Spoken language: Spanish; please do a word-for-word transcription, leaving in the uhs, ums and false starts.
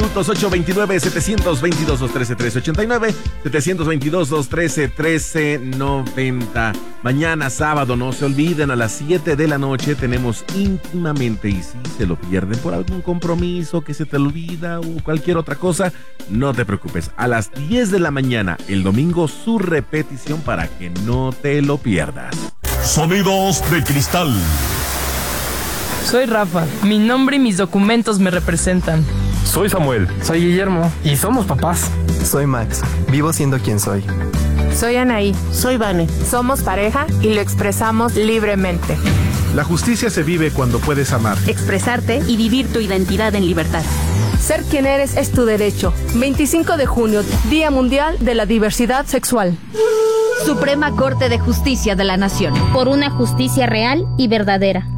minutos, ocho veintinueve, setecientos veintidós, doscientos trece, trece ochenta y nueve, setecientos veintidós, doscientos trece, trece noventa. Mañana sábado, no se olviden, a las siete de la noche tenemos Íntimamente, y si se lo pierden por algún compromiso que se te olvida o cualquier otra cosa, no te preocupes, a las diez de la mañana el domingo su repetición para que no te lo pierdas. Sonidos de cristal. Soy Rafa, mi nombre y mis documentos me representan. Soy Samuel. Soy Guillermo y somos papás. Soy Max, vivo siendo quien soy. Soy Anaí. Soy Vane. Somos pareja y lo expresamos libremente. La justicia se vive cuando puedes amar, expresarte y vivir tu identidad en libertad. Ser quien eres es tu derecho. veinticinco de junio, Día Mundial de la Diversidad Sexual. Suprema Corte de Justicia de la Nación. Por una justicia real y verdadera.